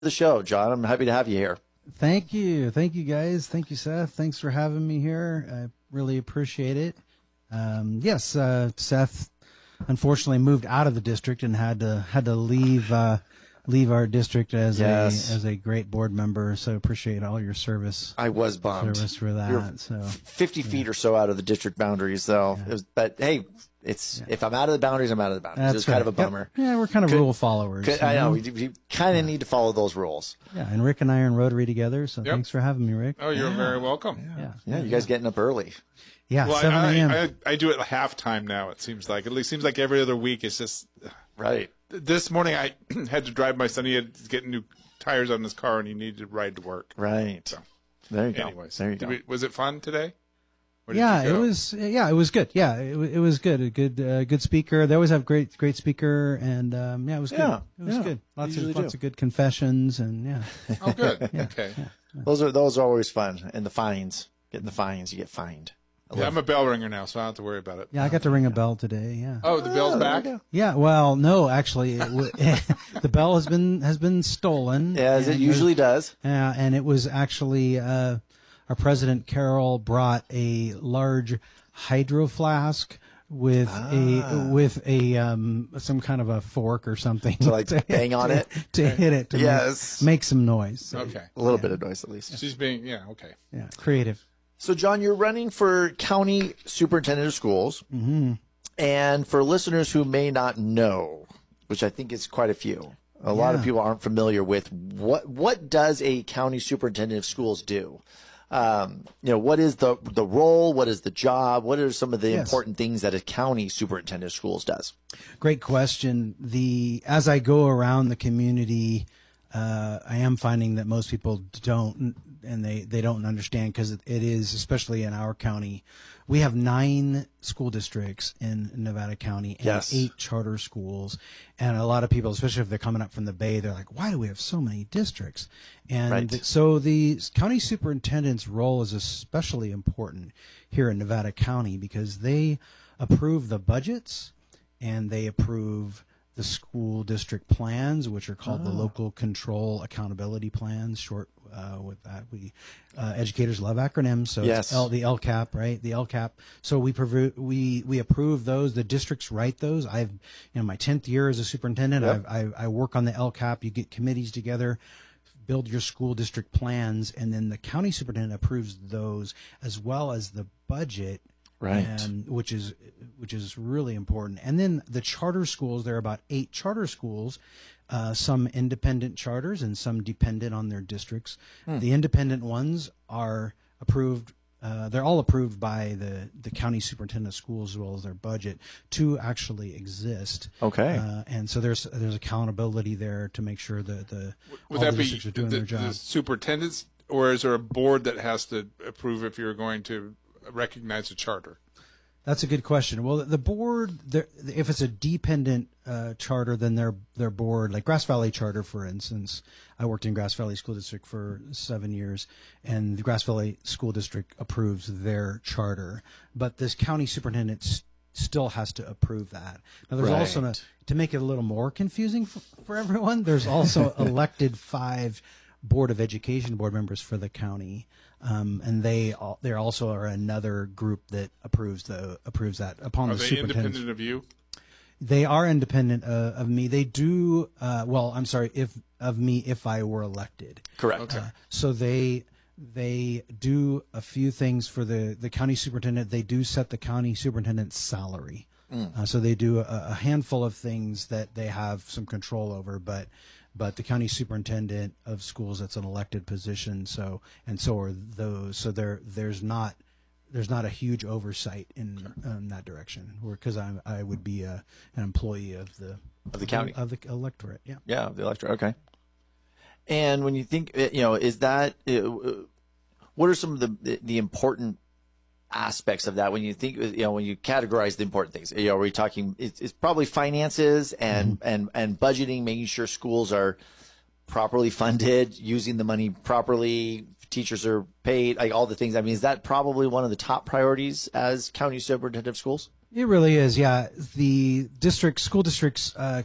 the show, John. I'm happy to have you here. Thank you. Thank you, guys. Thank you, Seth. Thanks for having me here. I really appreciate it. Yes, Seth unfortunately moved out of the district and had to leave our district as a great board member. So appreciate all your service. I was bummed. Service for that. You're so 50 feet or so out of the district boundaries, though. Yeah. But hey, if I'm out of the boundaries, I'm out of the boundaries. That's It was kind of a bummer. Yep. Yeah, we're kind of rule followers. I know. We kind of need to follow those rules. Yeah, and Rick and I are in Rotary together, so thanks for having me, Rick. Oh, you're very welcome. Yeah, you guys getting up early. Yeah, well, 7 a.m. I do it at halftime now, it seems like. It seems like every other week it's just... Right. This morning I had to drive my son. He had to get new tires on his car, and he needed to ride to work. Right. So, there you go. anyways, there you go. Was it fun today? Yeah, it was. Yeah, it was good. Yeah, it was good. A good speaker. They always have great speaker, and it was good. Yeah, it was good. Lots usually of good confessions, and Oh, good. Okay. Those are always fun. And the fines, getting the fines, you get fined. Yeah, I'm a bell ringer now, so I don't have to worry about it. Yeah, I got to ring a bell today. Yeah. Oh, the bell's back. Yeah. Well, no, actually, the bell has been stolen. As it usually does. Yeah, and it was actually our president Carol brought a large hydro flask with a some kind of a fork or something to like bang on it to hit it to make some noise. So, Okay, a little bit of noise at least. She's being okay. Yeah, creative. So, John, you're running for county superintendent of schools, and for listeners who may not know, which I think is quite a few, a lot of people aren't familiar with what does a county superintendent of schools do? What is the role? What is the job? What are some of the important things that a county superintendent of schools does? Great question. As I go around the community, I am finding that most people don't, and they don't understand, because it is, especially in our county, we have 9 school districts in Nevada County and 8 charter schools. And a lot of people, especially if they're coming up from the Bay, they're like, why do we have so many districts? And so the county superintendent's role is especially important here in Nevada County, because they approve the budgets and they approve the school district plans, which are called the local control accountability plans. Short with that, we educators love acronyms, so it's the LCAP, right? The LCAP. So we approve those. The districts write those. I've my 10th year as a superintendent. I work on the LCAP. You get committees together, build your school district plans, and then the county superintendent approves those, as well as the budget. Right. Which is really important. And then the charter schools, there are about 8 charter schools, some independent charters and some dependent on their districts. The independent ones are approved. They're all approved by the county superintendent of schools, as well as their budget, to actually exist. Okay. And so there's accountability there to make sure that Would all that the be districts are doing their job. the superintendents, or is there a board that has to approve if you're going to recognize a charter? That's a good question. Well, the board, if it's a dependent charter, then their board, like Grass Valley Charter, for instance, I worked in Grass Valley School District for 7 years, and the Grass Valley School District approves their charter, but this county superintendent still has to approve that. Now, there's also, to make it a little more confusing for everyone, there's also elected 5 Board of Education board members for the county. And they also are another group that approves that upon the superintendent. Are they independent of you? They are independent of me. They do of me if I were elected. Correct. Okay. So they do a few things for the county superintendent. They do set the county superintendent's salary. So they do a handful of things that they have some control over, but the county superintendent of schools, that's an elected position. So are those. So there's not a huge oversight in that direction, because I would be an employee of the county, of the electorate. Yeah. Yeah, of the electorate. Okay. And when you think, is that what are some of the important aspects of that when you think, when you categorize the important things? Are we talking, it's probably finances and budgeting, making sure schools are properly funded, using the money properly, teachers are paid, like all the things. I mean, is that probably one of the top priorities as county superintendent of schools? It really is. Yeah. The school districts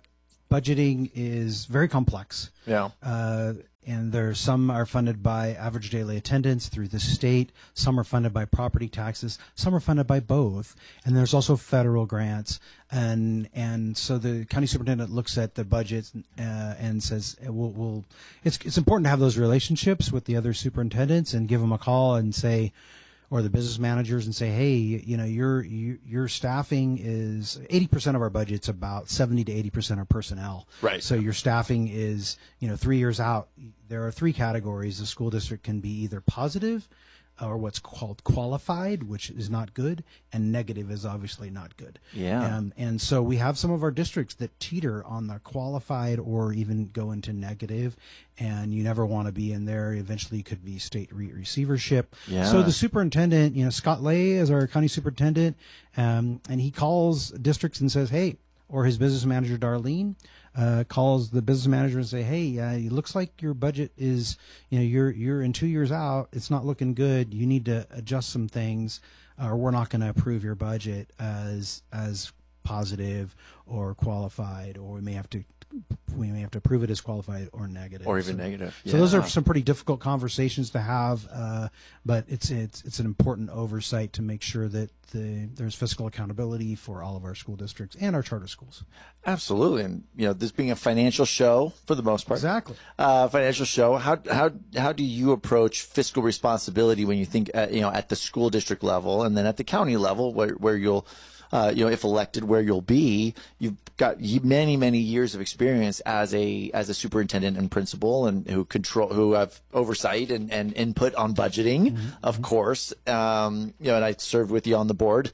budgeting is very complex. Yeah. And there's some are funded by average daily attendance through the state. Some are funded by property taxes. Some are funded by both. And there's also federal grants. And so the county superintendent looks at the budget and says, it's important to have those relationships with the other superintendents and give them a call and say, or the business managers, and say, hey, your staffing is 80% of our budget's about 70 to 80% are personnel. Right. So your staffing is, 3 years out. There are three categories. The school district can be either positive or what's called qualified, which is not good, and negative is obviously not good. Yeah. And so we have some of our districts that teeter on the qualified or even go into negative, and you never want to be in there. Eventually, you could be state receivership. Yeah. So the superintendent, Scott Lay is our county superintendent, and he calls districts and says, hey, or his business manager, Darlene, calls the business manager and say, hey, it looks like your budget is, you're in 2 years out. It's not looking good. You need to adjust some things, or we're not going to approve your budget as positive or qualified, or we may have to approve it as qualified or negative, Or even negative. So those are some pretty difficult conversations to have, but it's an important oversight to make sure that there's fiscal accountability for all of our school districts and our charter schools. Absolutely. And, this being a financial show for the most part. Exactly. Financial show. How do you approach fiscal responsibility when you think, at the school district level and then at the county level where you'll, if elected, where you'll be? You've got many, many years of experience as a superintendent and principal, and who have oversight and input on budgeting, of course. And I served with you on the board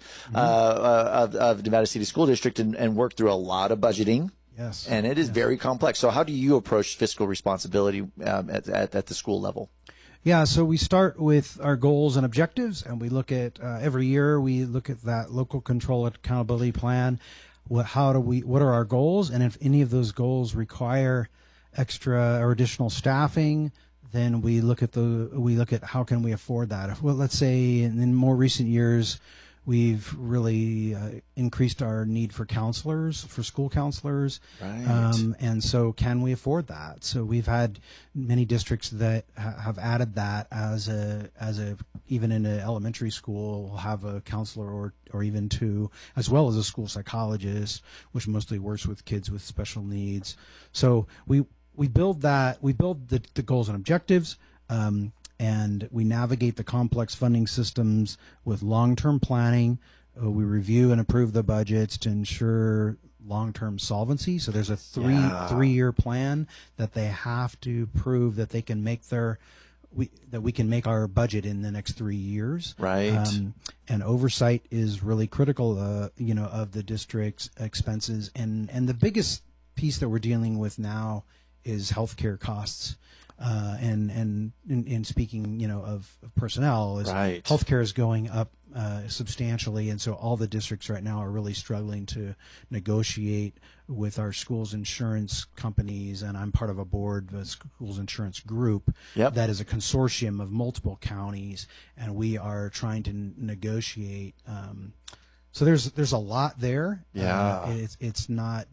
of Nevada City School District and worked through a lot of budgeting. Yes. And it is very complex. So how do you approach fiscal responsibility at the school level? Yeah, so we start with our goals and objectives, and we look at every year we look at that local control accountability plan. What are our goals, and if any of those goals require extra or additional staffing, then we look at how can we afford that. Well, let's say in more recent years, we've really increased our need for school counselors. Right. And so can we afford that? So we've had many districts that have added that as even in an elementary school, we'll have a counselor or even two, as well as a school psychologist, which mostly works with kids with special needs. So we build the goals and objectives, and we navigate the complex funding systems with long-term planning. We review and approve the budgets to ensure long-term solvency. So there's a three-year plan that they have to prove that they can make we can make our budget in the next 3 years. Right. And oversight is really critical, of the district's expenses. And the biggest piece that we're dealing with now is healthcare costs. And speaking, of personnel, Right. Healthcare is going up substantially, and so all the districts right now are really struggling to negotiate with our schools insurance companies. And I'm part of a board, the schools insurance group, Yep. that is a consortium of multiple counties, and we are trying to negotiate. So there's a lot there. Yeah. It's not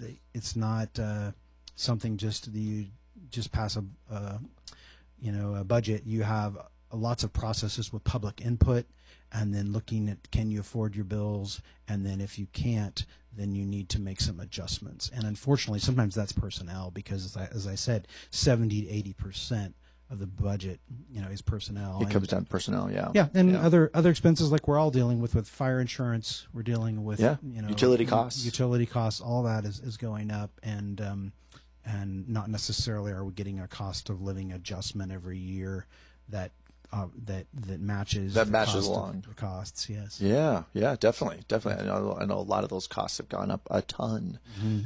something just that you just pass a budget. You have lots of processes with public input, and then looking at, can you afford your bills? And then if you can't, then you need to make some adjustments. And unfortunately, sometimes that's personnel, because as I said, 70 to 80% of the budget, is personnel. It comes down to personnel. Yeah. Yeah. And other expenses, like we're all dealing with fire insurance, we're dealing with, utility costs. All that is going up. And not necessarily are we getting a cost of living adjustment every year that matches along the costs. Yes. Yeah, definitely. I know a lot of those costs have gone up a ton.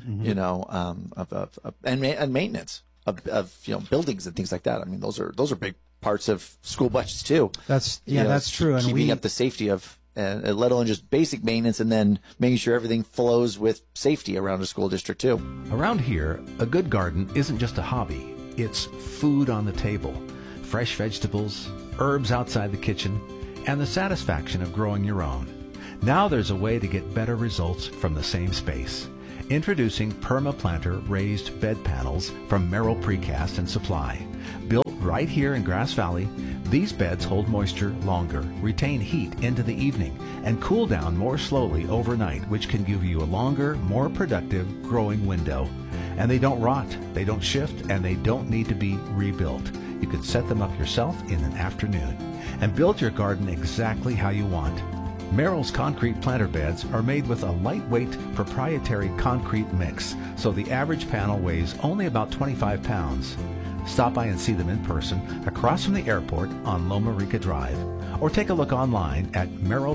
And maintenance of buildings and things like that. I mean, those are big parts of school budgets too. That's true. And keeping up the safety of. And let alone just basic maintenance, and then making sure everything flows with safety around a school district too. Around here, a good garden isn't just a hobby. It's food on the table, fresh vegetables, herbs outside the kitchen, and the satisfaction of growing your own. Now there's a way to get better results from the same space. Introducing PermaPlanter raised bed panels from Merrill Precast and Supply. Built right here in Grass Valley, these beds hold moisture longer, retain heat into the evening, and cool down more slowly overnight, which can give you a longer, more productive growing window. And they don't rot, they don't shift, and they don't need to be rebuilt. You could set them up yourself in an afternoon and build your garden exactly how you want. Merrill's concrete planter beds are made with a lightweight proprietary concrete mix, so the average panel weighs only about 25 pounds. Stop by and see them in person across from the airport on Loma Rica Drive, or take a look online at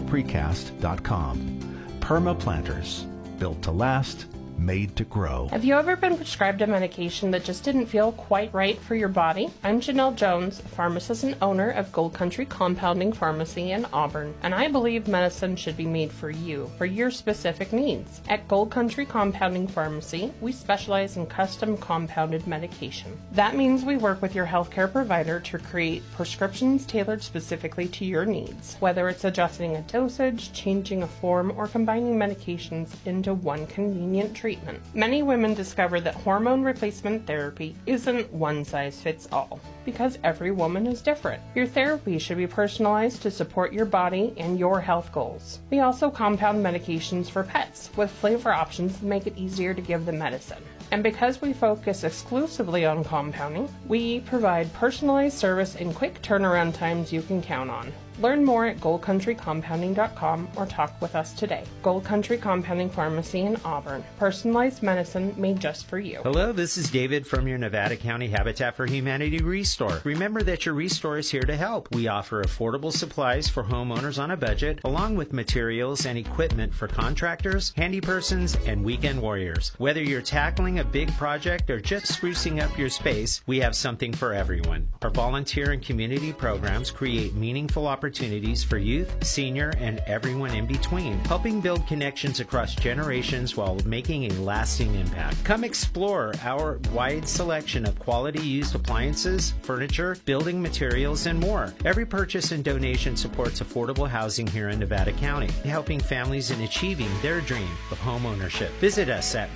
merrillprecast.com. Perma Planters, built to last, made to grow. Have you ever been prescribed a medication that just didn't feel quite right for your body? I'm Janelle Jones, pharmacist and owner of Gold Country Compounding Pharmacy in Auburn, and I believe medicine should be made for you, for your specific needs. At Gold Country Compounding Pharmacy, we specialize in custom compounded medication. That means we work with your healthcare provider to create prescriptions tailored specifically to your needs, whether it's adjusting a dosage, changing a form, or combining medications into one convenient treatment. Many women discover that hormone replacement therapy isn't one size fits all, because every woman is different. Your therapy should be personalized to support your body and your health goals. We also compound medications for pets with flavor options that make it easier to give the medicine. And because we focus exclusively on compounding, we provide personalized service and quick turnaround times you can count on. Learn more at goldcountrycompounding.com or talk with us today. Gold Country Compounding Pharmacy in Auburn. Personalized medicine made just for you. Hello, this is David from your Nevada County Habitat for Humanity Restore. Remember that your Restore is here to help. We offer affordable supplies for homeowners on a budget, along with materials and equipment for contractors, handy persons, and weekend warriors. Whether you're tackling a big project or just sprucing up your space, we have something for everyone. Our volunteer and community programs create meaningful opportunities for youth, senior, and everyone in between, helping build connections across generations while making a lasting impact. Come explore our wide selection of quality used appliances, furniture, building materials, and more. Every purchase and donation supports affordable housing here in Nevada County, helping families in achieving their dream of home ownership. Visit us at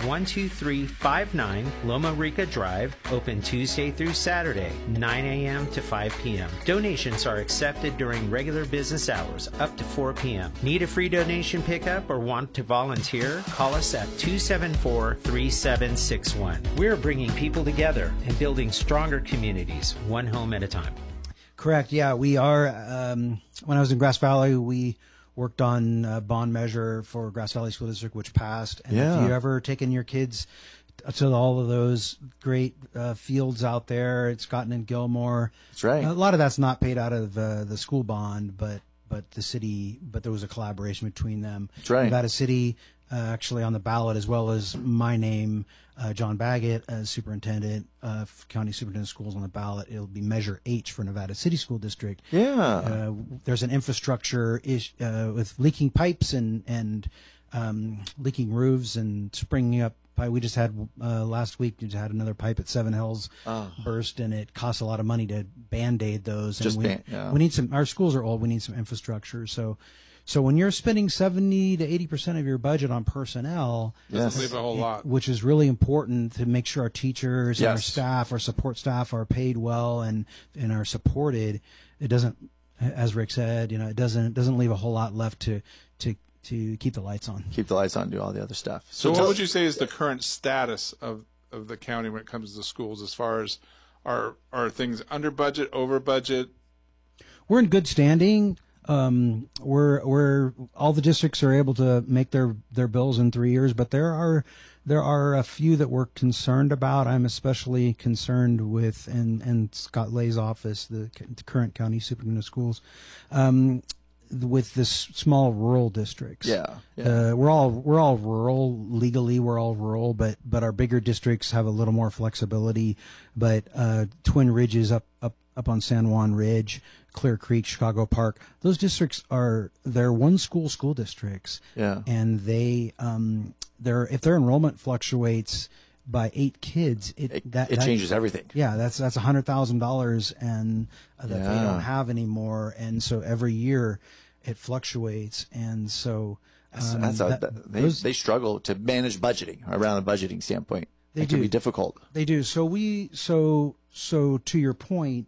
12359 Loma Rica Drive, open Tuesday through Saturday, 9 a.m. to 5 p.m. Donations are accepted during regular business hours up to 4 p.m. Need a free donation pickup or want to volunteer? Call us at 274-3761. We're bringing people together and building stronger communities, one home at a time. Correct. Yeah, we are. When I was in Grass Valley, we worked on a bond measure for Grass Valley School District, which passed. And if you've ever taken your kids to all of those great fields out there at Scotton and Gilmore. That's right. A lot of that's not paid out of the school bond, but the city, but there was a collaboration between them. That's right. Nevada City actually on the ballot, as well as my name, John Baggett, as superintendent of County Superintendent of Schools on the ballot. It'll be Measure H for Nevada City School District. Yeah. There's an infrastructure with leaking pipes and leaking roofs and springing up. We just had last week. We just had another pipe at Seven Hills burst, and it costs a lot of money to band-aid those. And we need some. Our schools are old. We need some infrastructure. So when you're spending 70 to 80% of your budget on personnel, doesn't leave a whole lot, which is really important to make sure our teachers and our staff, our support staff, are paid well and are supported. It doesn't, as Rick said, it doesn't leave a whole lot left to keep the lights on. Keep the lights on, do all the other stuff. So what would you say is the current status of the county when it comes to schools, as far as are things under budget, over budget? We're in good standing. We're all the districts are able to make their bills in 3 years, but there are a few that we're concerned about. I'm especially concerned with, and Scott Lay's office, the current county superintendent of schools, with this small rural districts. We're all rural legally. We're all rural, but our bigger districts have a little more flexibility. But Twin Ridges up on San Juan Ridge, Clear Creek, Chicago Park, those districts they're one school districts. And they if their enrollment fluctuates by 8 kids, it changes everything. Yeah, that's $100,000 and that they don't have anymore, and so every year it fluctuates, and so They struggle to manage budgeting around a budgeting standpoint. It can be difficult. They do. So to your point,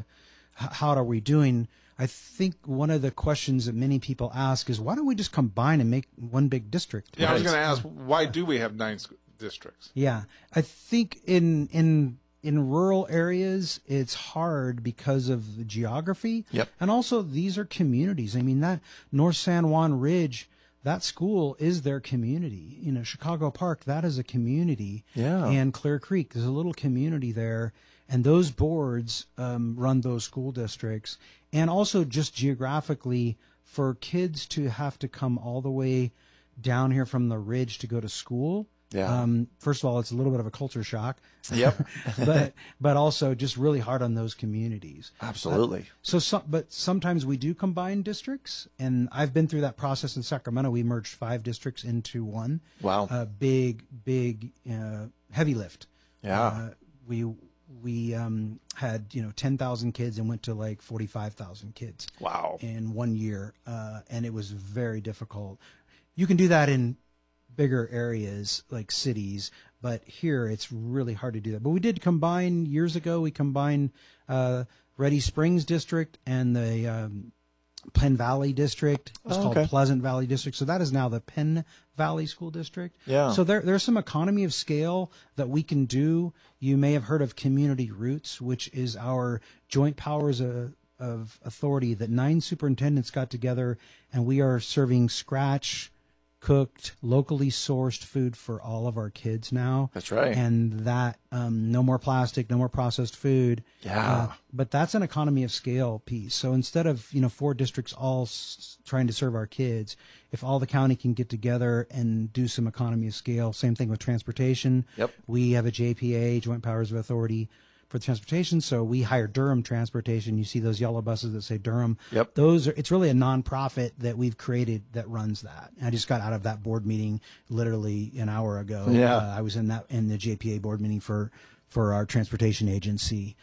how are we doing? I think one of the questions that many people ask is, why don't we just combine and make one big district? Yeah, I was going to ask, why do we have 9 districts? Yeah, I think in rural areas it's hard because of the geography. Yep. And also these are communities. I mean, that North San Juan Ridge, that school is their community. You know, Chicago Park, that is a community. Yeah. And Clear Creek, there's a little community there. And those boards run those school districts. And also just geographically, for kids to have to come all the way down here from the ridge to go to school. Yeah. First of all, it's a little bit of a culture shock. Yep. but also just really hard on those communities. Absolutely. But sometimes we do combine districts, and I've been through that process in Sacramento. We merged 5 districts into one. Wow. A big, heavy lift. Yeah. We had 10,000 kids and went to like 45,000 kids. Wow. In 1 year, and it was very difficult. You can do that in bigger areas like cities, but here it's really hard to do that. But we did combine years ago. We combined Ready Springs District and the Penn Valley District. It's called Pleasant Valley District. So that is now the Penn Valley School District. Yeah. So there's some economy of scale that we can do. You may have heard of Community Roots, which is our joint powers of authority that 9 superintendents got together, and we are serving scratch cooked, locally sourced food for all of our kids now. That's right. And that no more plastic, no more processed food. Yeah. But that's an economy of scale piece. So instead of 4 districts all trying to serve our kids, if all the county can get together and do some economy of scale, same thing with transportation. Yep. We have a JPA, Joint Powers of Authority, for transportation. So we hire Durham Transportation. You see those yellow buses that say Durham. Yep. It's really a nonprofit that we've created that runs that. I just got out of that board meeting literally an hour ago. Yeah. I was in the JPA board meeting for our transportation agency.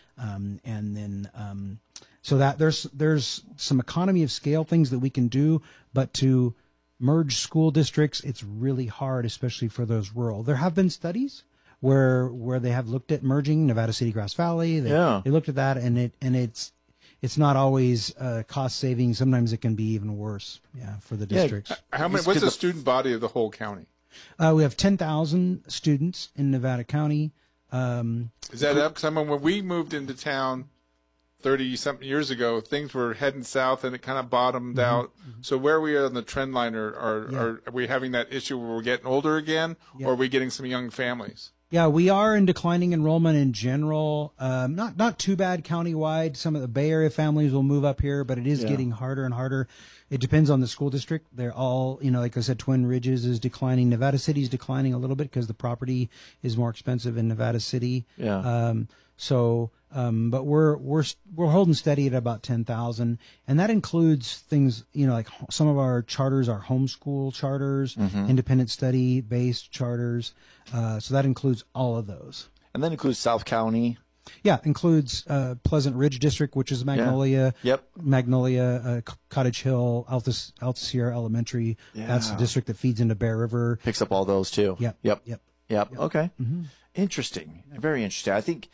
So that there's some economy of scale things that we can do, but to merge school districts, it's really hard, especially for those rural. There have been studies where they have looked at merging Nevada City, Grass Valley. They looked at that, and it's not always cost saving. Sometimes it can be even worse. Yeah, for the districts. What's the student body of the whole county? We have 10,000 students in Nevada County. Is that up? Because when we moved into town 30-something years ago, things were heading south, and it kind of bottomed out. So where are we on the trend line? Are we having that issue where we're getting older again, or are we getting some young families? Yeah, we are in declining enrollment in general. Not too bad countywide. Some of the Bay Area families will move up here, but it is getting harder and harder. It depends on the school district. They're all, like I said, Twin Ridges is declining. Nevada City is declining a little bit because the property is more expensive in Nevada City. Yeah. But we're holding steady at about 10,000, and that includes things, like some of our charters are homeschool charters, independent study based charters. So that includes all of those. And that includes South County. Yeah, includes Pleasant Ridge District, which is Magnolia. Yeah. Yep. Magnolia, Cottage Hill, Alta Sierra Elementary. Yeah. That's the district that feeds into Bear River. Picks up all those too. Yep. Okay. Interesting. Very interesting. I think.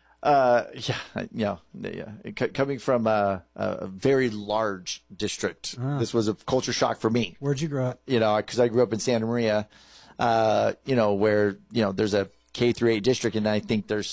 Coming from a very large district, this was a culture shock for me. Where'd you grow up? Because I grew up in Santa Maria, where there's a K-8 district, and I think there's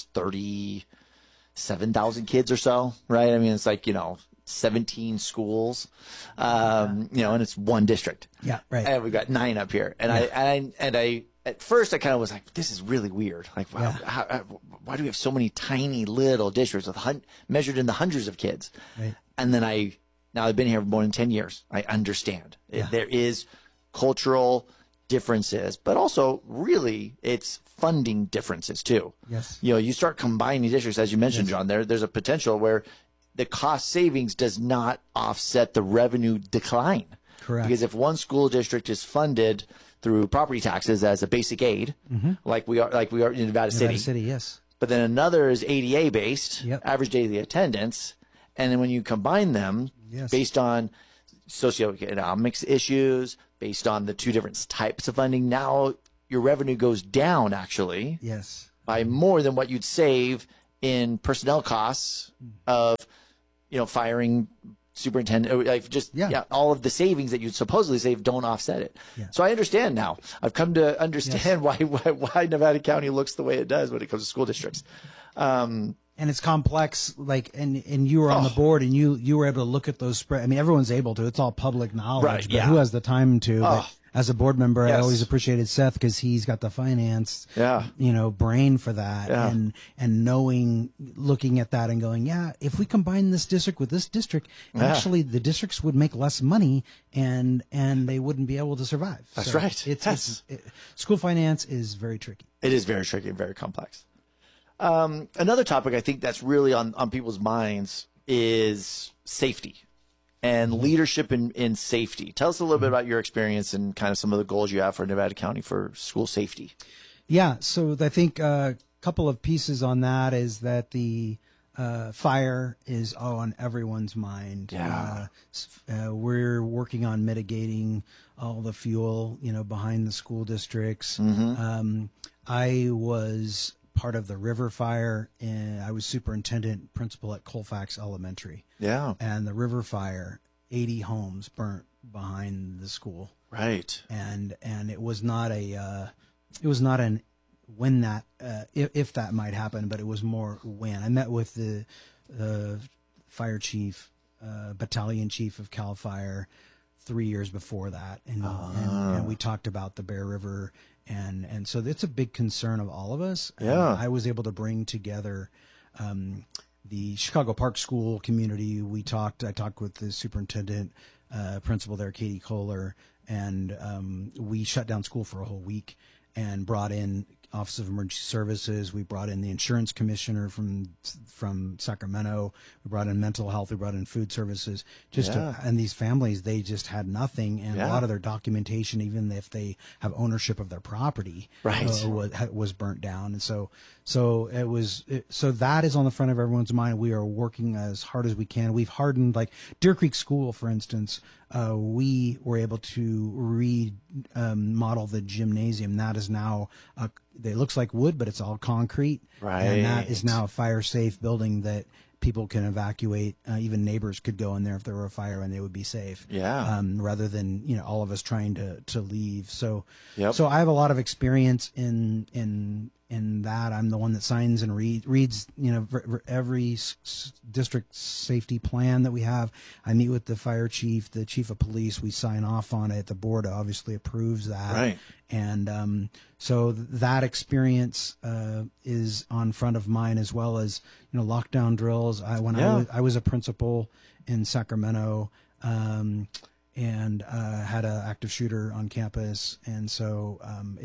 37,000 kids or so, right? I mean, it's like 17 schools, and it's one district. Yeah, right. And we've got 9 up here, and I at first I kind of was like, this is really weird. Like, wow, why do we have so many tiny little districts with measured in the hundreds of kids? Right. And then now I've been here for more than 10 years. I understand there is cultural differences, but also really it's funding differences too. Yes. You start combining districts, as you mentioned, John, there's a potential where the cost savings does not offset the revenue decline. Correct. Because if one school district is funded through property taxes as a basic aid, like we are in Nevada City. Nevada City, yes. But then another is ADA based, Yep. average daily attendance, and then when you combine them based on socioeconomics issues, based on the two different types of funding. Now your revenue goes down actually Yes. by more than what you'd save in personnel costs of, firing superintendent, like all of the savings that you'd supposedly save don't offset it. Yeah. So I understand now. I've come to understand why Nevada County looks the way it does when it comes to school districts. And it's complex, and you were on the board, and you were able to look at those spread. I mean, everyone's able to. It's all public knowledge. Right, but yeah. who has the time to? But as a board member, I Yes. always appreciated Seth because he's got the finance, brain for that, and knowing, looking at that and going, if we combine this district with this district, actually the districts would make less money, and they wouldn't be able to survive. That's So right. School finance is very tricky. It is very tricky and very complex. Another topic I think that's really on people's minds is safety and leadership in safety. Tell us a little bit about your experience and kind of some of the goals you have for Nevada County for school safety. Yeah, so I think a couple of pieces on that is that the fire is on everyone's mind. Yeah. We're working on mitigating all the fuel, behind the school districts. I was part of the river fire, and I was superintendent principal at Colfax Elementary. Yeah. And the river fire, 80 homes burnt behind the school. Right. And it was not an when that if that might happen, but it was more when. I met with the fire chief, battalion chief of Cal Fire 3 years before that, and we talked about the Bear River. And so it's a big concern of all of us. Yeah. I was able to bring together the Chicago Park School community. I talked with the superintendent, principal there, Katie Kohler, and we shut down school for a whole week and brought in Office of Emergency Services. We brought in the insurance commissioner from Sacramento. We brought in mental health. We brought in food services. And these families, they just had nothing, and a lot of their documentation, even if they have ownership of their property, was burnt down. And so that is on the front of everyone's mind. We are working as hard as we can. We've hardened, like Deer Creek School, for instance. We were able to remodel the gymnasium. That is now it looks like wood, but it's all concrete. Right. And that is now a fire-safe building that people can evacuate. Even neighbors could go in there if there were a fire, and they would be safe. Yeah. Rather than all of us trying to leave. So Yep. so I have a lot of experience in that. I'm the one that signs and reads every district safety plan that we have. I meet with the fire chief, the chief of police. We sign off on it. The board obviously approves that. Right. And so that experience is on front of mine, as well as lockdown drills. I was a principal in Sacramento, and had an active shooter on campus, and so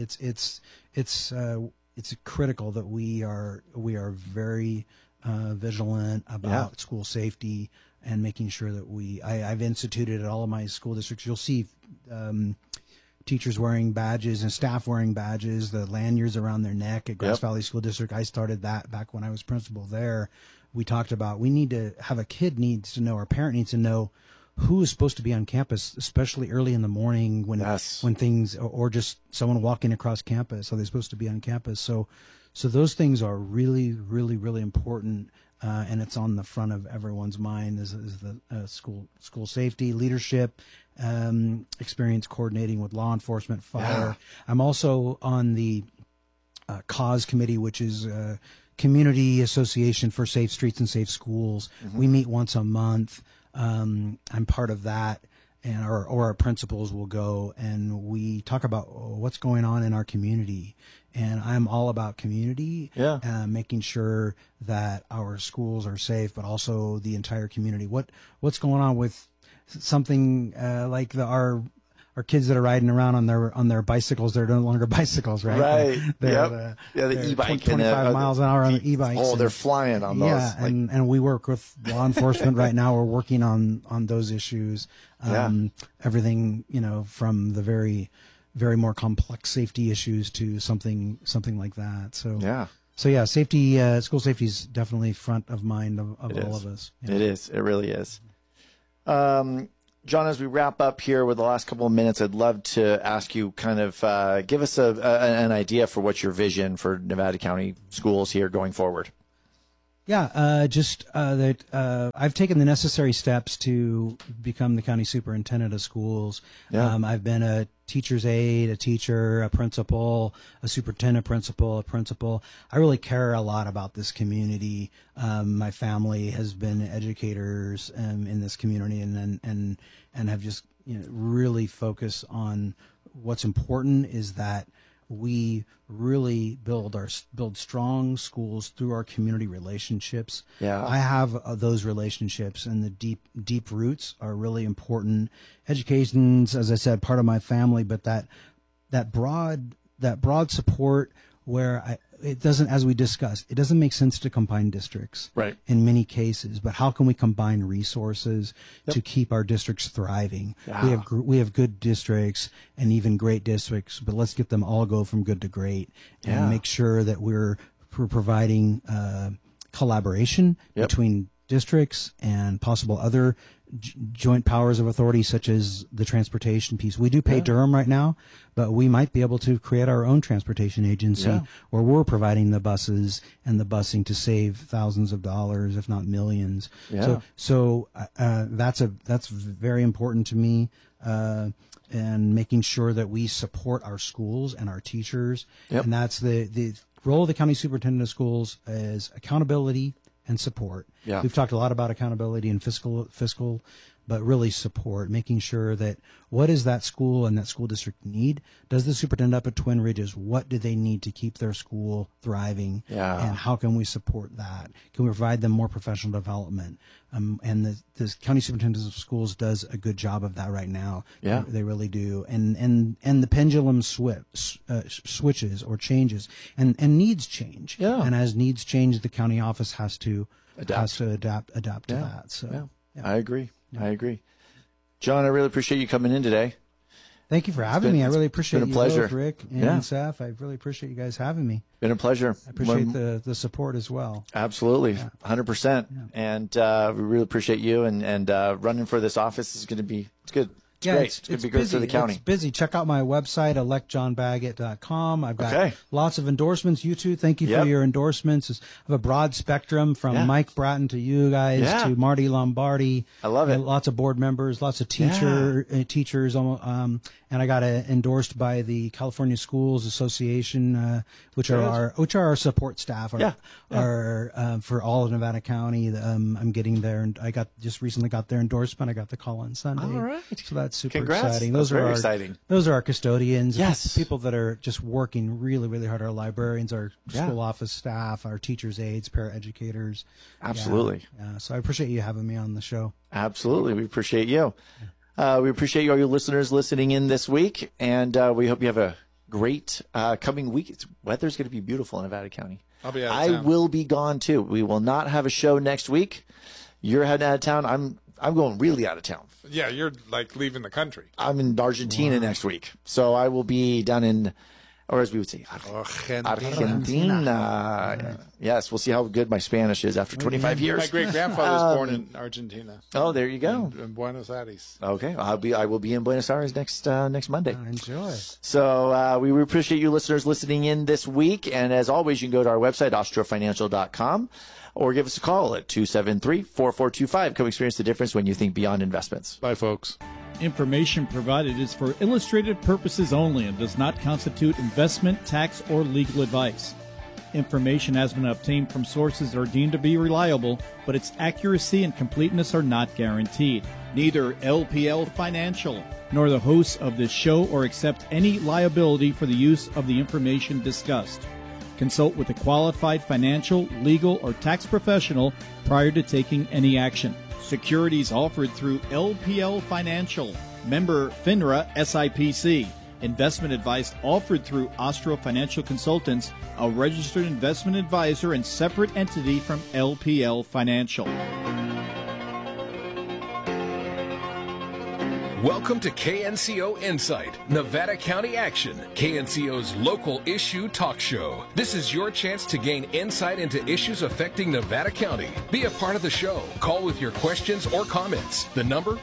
it's critical that we are very vigilant about school safety and making sure that I've instituted at all of my school districts. You'll see teachers wearing badges and staff wearing badges, the lanyards around their neck at Grass Valley School District. I started that back when I was principal there. We talked about we need to have a parent needs to know who is supposed to be on campus, especially early in the morning when things, or just someone walking across campus. Are they supposed to be on campus? So those things are really, really, really important. And it's on the front of everyone's mind is the school safety, leadership, experience coordinating with law enforcement, fire. I'm also on the CAUSE committee, which is Community Association for Safe Streets and Safe Schools. We meet once a month. I'm part of that, and our principals will go and we talk about what's going on in our community. And I'm all about community, making sure that our schools are safe, but also the entire community. What's going on with something like our kids that are riding around on their bicycles? They're no longer bicycles, right? Right. They're the e-bike. 25 miles an hour on the e-bikes. Oh, they're flying on those. Yeah, and we work with law enforcement right now. We're working on those issues. Everything, from the very, very more complex safety issues to something like that. So safety, school safety is definitely front of mind of all of us. Yeah. It is. It really is. John, as we wrap up here with the last couple of minutes, I'd love to ask you kind of give us an idea for what's your vision for Nevada County schools here going forward. Yeah, that I've taken the necessary steps to become the county superintendent of schools. Yeah. I've been a teacher's aide, a teacher, a principal, a superintendent principal, a principal. I really care a lot about this community. My family has been educators in this community, and have just really focused on what's important is that we really build strong schools through our community relationships. Yeah. I have those relationships, and the deep roots are really important. Education's, as I said, part of my family, but that broad support where it doesn't, as we discussed, it doesn't make sense to combine districts Right. in many cases, but how can we combine resources to keep our districts thriving? Yeah. We have good districts and even great districts, but let's get them all go from good to great and make sure that we're providing collaboration between districts and possible other joint powers of authority, such as the transportation piece. We do pay Durham right now, but we might be able to create our own transportation agency where we're providing the buses and the busing to save thousands of dollars, if not millions. Yeah. So that's very important to me. And making sure that we support our schools and our teachers. Yep. And that's the role of the county superintendent of schools is accountability and support. Yeah. We've talked a lot about accountability and fiscal, but really support, making sure that what does that school and that school district need? Does the superintendent up at Twin Ridges, what do they need to keep their school thriving? Yeah. And how can we support that? Can we provide them more professional development? And the county superintendent of schools does a good job of that right now. Yeah. They really do. And the pendulum switches or changes and needs change. Yeah. And as needs change, the county office has to Adapt. adapt to that. So I agree. I agree. John, I really appreciate you coming in today. thank you for having me. I really appreciate been a you pleasure. both, Rick and Seth. I really appreciate you guys having me. Been a pleasure. I appreciate the support as well. Absolutely, 100%. And we really appreciate you. And running for this office is going to be good. It's great. It's going to be great busy. for the county. It's busy. Check out my website, electjohnbaggett.com. I've got lots of endorsements. You too. Thank you for your endorsements. I have a broad spectrum from Mike Bratton to you guys to Marty Lombardi. I love it. Lots of board members, lots of teachers. And I got endorsed by the California Schools Association, which are our support staff. Are for all of Nevada County. I'm getting there, and I recently got their endorsement. I got the call on Sunday. All right. So that's super Congrats. exciting. That's very exciting. Those are our custodians. Yes. People that are just working really, really hard. Our librarians, our school office staff, our teachers' aides, paraeducators. Absolutely. Yeah. So I appreciate you having me on the show. Absolutely. We appreciate you. We appreciate all your listeners listening in this week, and we hope you have a great coming week. Weather's going to be beautiful in Nevada County. I'll be out of town. I will be gone too. We will not have a show next week. You're heading out of town. I'm going really out of town. Yeah, you're like leaving the country. I'm in Argentina next week, so I will be down in, or as we would say, Argentina. Yes, we'll see how good my Spanish is after 25 years. My great-grandfather was born in Argentina. Oh, there you go. In Buenos Aires. Okay, I will be in Buenos Aires next Monday. Enjoy. So we appreciate you listeners listening in this week, and as always, you can go to our website austrofinancial.com. or give us a call at 273-4425. Come experience the difference when you think beyond investments. Bye, folks. Information provided is for illustrative purposes only and does not constitute investment, tax, or legal advice. Information has been obtained from sources that are deemed to be reliable, but its accuracy and completeness are not guaranteed. Neither LPL Financial nor the hosts of this show or accept any liability for the use of the information discussed. Consult with a qualified financial, legal, or tax professional prior to taking any action. Securities offered through LPL Financial, member FINRA SIPC. Investment advice offered through Austro Financial Consultants, a registered investment advisor and separate entity from LPL Financial. Welcome to KNCO Insight, Nevada County Action, KNCO's local issue talk show. This is your chance to gain insight into issues affecting Nevada County. Be a part of the show. Call with your questions or comments. The number,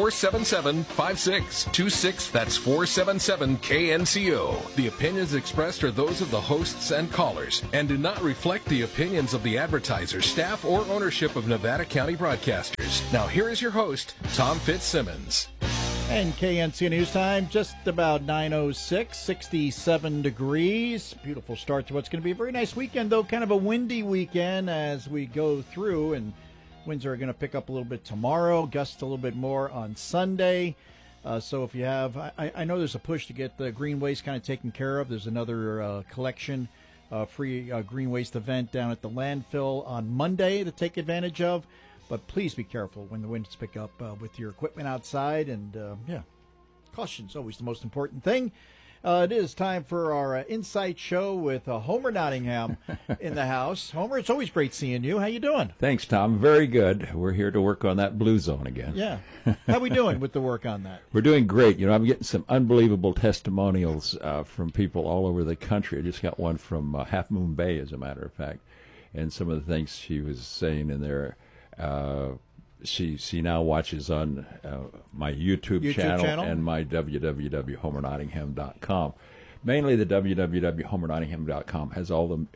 477-5626. That's 477-KNCO. The opinions expressed are those of the hosts and callers and do not reflect the opinions of the advertisers, staff, or ownership of Nevada County Broadcasters. Now here is your host, Tom Fitzsimmons. And KNC News Time, just about 9:06, 67 degrees. Beautiful start to what's going to be a very nice weekend, though kind of a windy weekend as we go through. And winds are going to pick up a little bit tomorrow, gusts a little bit more on Sunday. So if you have, I know there's a push to get the green waste kind of taken care of. There's another collection, free green waste event down at the landfill on Monday to take advantage of. But please be careful when the winds pick up with your equipment outside. And, caution's always the most important thing. It is time for our Insight Show with Homer Nottingham in the house. Homer, it's always great seeing you. How you doing? Thanks, Tom. Very good. We're here to work on that blue zone again. Yeah. How we doing with the work on that? We're doing great. You know, I'm getting some unbelievable testimonials from people all over the country. I just got one from Half Moon Bay, as a matter of fact. And some of the things she was saying in there. She now watches on my YouTube channel and my www.homernottingham.com. Mainly the www.homernottingham.com has all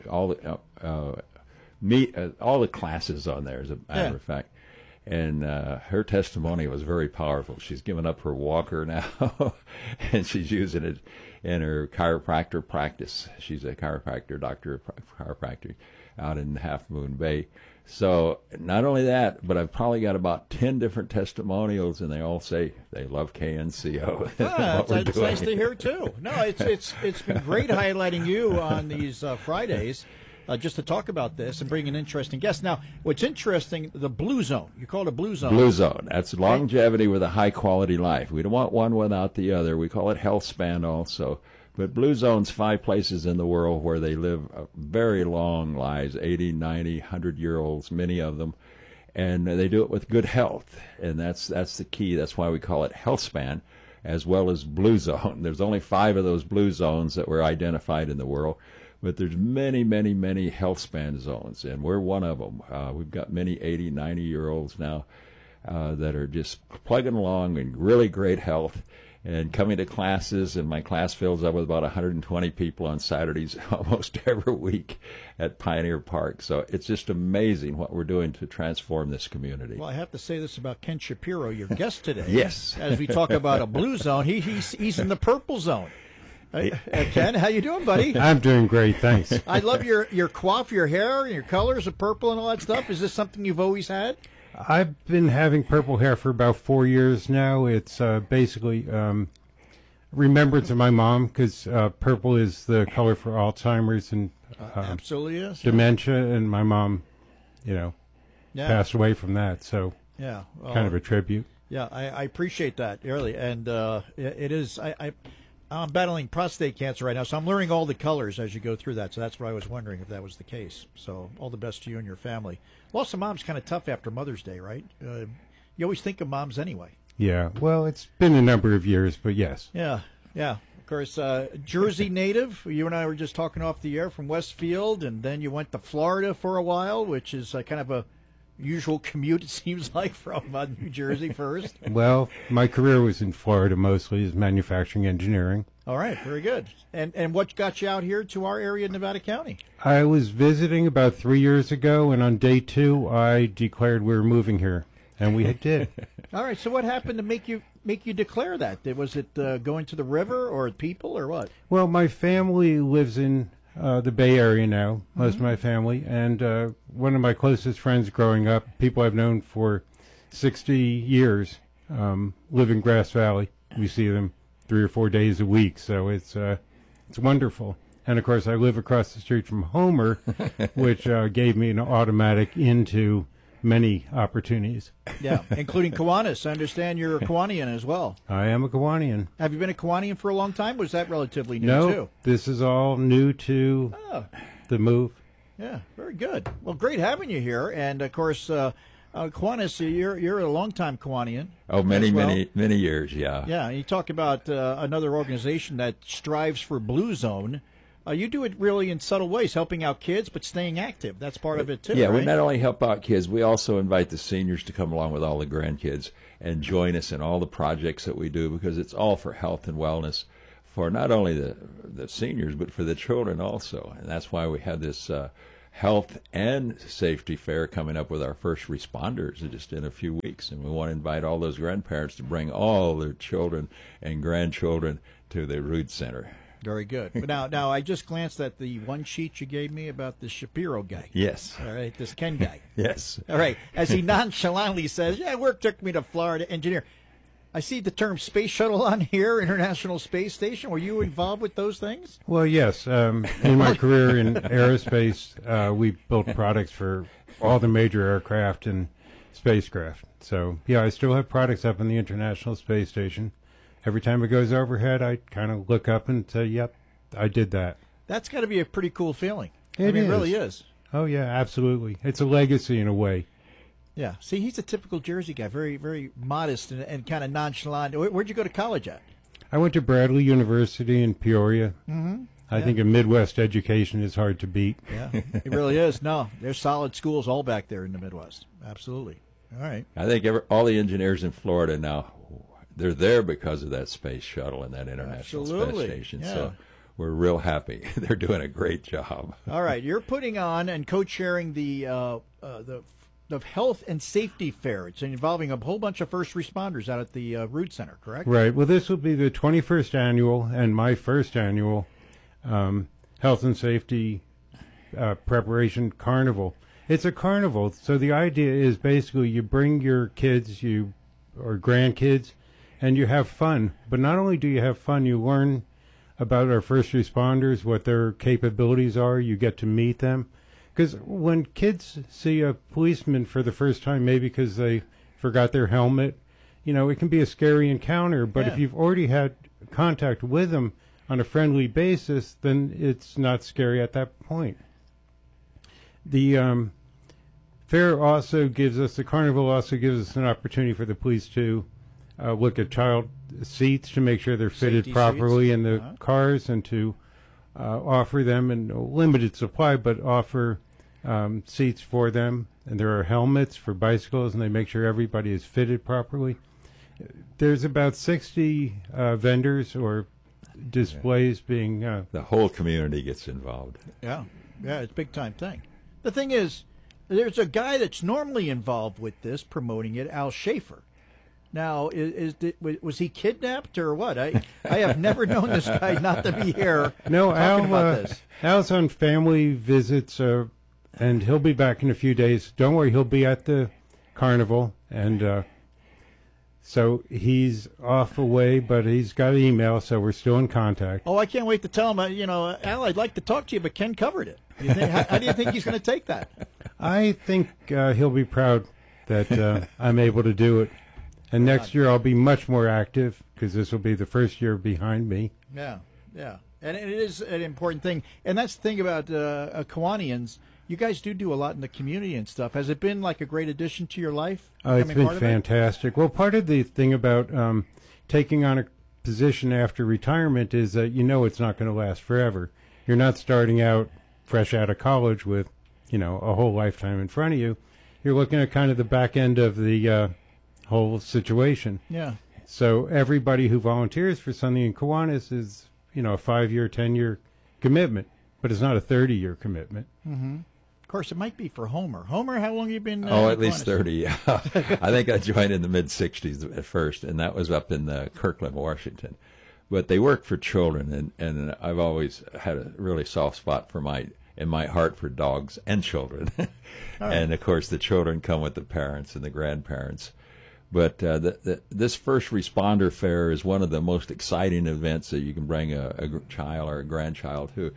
the classes on there, as a matter of fact. And her testimony was very powerful. She's given up her walker now, and she's using it in her chiropractor practice. She's a chiropractor, doctor of chiropractic out in Half Moon Bay. So not only that, but I've probably got about 10 different testimonials, and they all say they love KNCO. That's nice to hear, too. No, it's been great highlighting you on these Fridays just to talk about this and bring an interesting guest. Now, what's interesting, the Blue Zone. You call it a Blue Zone. Blue Zone. That's longevity with a high-quality life. We don't want one without the other. We call it health span also. But Blue Zone's 5 places in the world where they live very long lives, 80, 90, 100-year-olds, many of them, and they do it with good health, and that's the key. That's why we call it Health Span, as well as Blue Zone. There's only 5 of those Blue Zones that were identified in the world, but there's many, many, many Health Span zones, and we're one of them. We've got many 80, 90-year-olds now that are just plugging along in really great health, and coming to classes, and my class fills up with about 120 people on Saturdays almost every week at Pioneer Park. So it's just amazing what we're doing to transform this community. Well, I have to say this about Ken Shapiro, your guest today. Yes. As we talk about a blue zone, he's in the purple zone. Ken, how you doing, buddy? I'm doing great, thanks. I love your coif, your hair, and your colors of purple and all that stuff. Is this something you've always had? I've been having purple hair for about 4 years now. It's basically remembrance of my mom, because purple is the color for Alzheimer's and absolutely is. Dementia, and my mom, passed away from that. So kind of a tribute. Yeah, I appreciate that, really. And it is, I'm battling prostate cancer right now, so I'm learning all the colors as you go through that. So that's why I was wondering if that was the case. So all the best to you and your family. Loss of mom's kind of tough after Mother's Day, right? You always think of moms anyway. Yeah, well, it's been a number of years, but yes. Yeah. Of course, Jersey native. You and I were just talking off the air from Westfield, and then you went to Florida for a while, which is kind of a usual commute, it seems like, from New Jersey first. Well, my career was in Florida mostly, as manufacturing engineering. All right, very good. And what got you out here to our area in Nevada County? I was visiting about 3 years ago, and on day 2, I declared we were moving here, and we did. All right, so what happened to make you declare that? Was it going to the river or people or what? Well, my family lives in the Bay Area now, most of my family, and one of my closest friends growing up, people I've known for 60 years, live in Grass Valley. We see them 3 or 4 days a week, so it's wonderful. And of course, I live across the street from Homer, which gave me an automatic into many opportunities. Yeah, including Kiwanis. I understand you're a Kiwanian as well. I am a Kiwanian. Have you been a Kiwanian for a long time? Was that relatively new, no, too? This is all new to the move. Yeah, very good. Well, great having you here. And, of course, Kiwanis, you're a longtime Kiwanian. Oh, many years, yeah. Yeah, you talk about another organization that strives for Blue Zone. You do it really in subtle ways, helping out kids, but staying active. That's part of it, too, Yeah, right? we not only help out kids, we also invite the seniors to come along with all the grandkids and join us in all the projects that we do, because it's all for health and wellness for not only the seniors, but for the children also. And that's why we have this health and safety fair coming up with our first responders just in a few weeks. And we want to invite all those grandparents to bring all their children and grandchildren to the Rood Center. Very good. But now, I just glanced at the one sheet you gave me about the Shapiro guy. Yes. All right, this Ken guy. Yes. All right. As he nonchalantly says, yeah, work took me to Florida engineer. I see the term space shuttle on here, International Space Station. Were you involved with those things? Well, yes. In my career in aerospace, we built products for all the major aircraft and spacecraft. So, yeah, I still have products up in the International Space Station. Every time it goes overhead, I kind of look up and say, yep, I did that. That's got to be a pretty cool feeling. It really is. Oh, yeah, absolutely. It's a legacy in a way. Yeah. See, he's a typical Jersey guy, very, very modest and kind of nonchalant. Where'd you go to college at? I went to Bradley University in Peoria. Mm-hmm. I think a Midwest education is hard to beat. Yeah, it really is. No, there's solid schools all back there in the Midwest. Absolutely. All right. I think all the engineers in Florida now, they're there because of that space shuttle and that International Space Station. Yeah. So we're real happy. They're doing a great job. All right, you're putting on and co-chairing the health and safety fair. It's involving a whole bunch of first responders out at the Rood Center, correct? Right. Well, this will be the 21st annual and my first annual health and safety preparation carnival. It's a carnival, so the idea is basically you bring your kids, or grandkids, and you have fun. But not only do you have fun, you learn about our first responders, what their capabilities are. You get to meet them. Because when kids see a policeman for the first time, maybe because they forgot their helmet, it can be a scary encounter. But if you've already had contact with them on a friendly basis, then it's not scary at that point. The fair also the carnival also gives us an opportunity for the police to look at child seats to make sure they're fitted Safety properly seats. in the cars, and to offer them in a limited supply, but offer seats for them. And there are helmets for bicycles, and they make sure everybody is fitted properly. There's about 60 vendors or displays being... the whole community gets involved. Yeah, it's a big-time thing. The thing is, there's a guy that's normally involved with this, promoting it, Al Schaefer. Now, was he kidnapped or what? I have never known this guy not to be here. No, about this. Al's on family visits, and he'll be back in a few days. Don't worry, he'll be at the carnival, and so he's off away, but he's got an email, so we're still in contact. Oh, I can't wait to tell him. Al, I'd like to talk to you, but Ken covered it. How do you think he's going to take that? I think he'll be proud that I'm able to do it. And next year I'll be much more active, because this will be the first year behind me. Yeah. And it is an important thing. And that's the thing about Kiwanians. You guys do a lot in the community and stuff. Has it been like a great addition to your life? It's been fantastic. Well, part of the thing about taking on a position after retirement is that it's not going to last forever. You're not starting out fresh out of college with, a whole lifetime in front of you. You're looking at kind of the back end of the whole situation. Yeah. So everybody who volunteers for something in Kiwanis is, a 5-year, 10-year commitment, but it's not a 30-year commitment. Mm-hmm. Of course, it might be for Homer. Homer, how long have you been? At least 30. Yeah. I think I joined in the mid '60s at first, and that was up in Kirkland, Washington. But they work for children, and I've always had a really soft spot in my heart for dogs and children. Right. And of course, the children come with the parents and the grandparents. But this first responder fair is one of the most exciting events that you can bring a child or a grandchild to.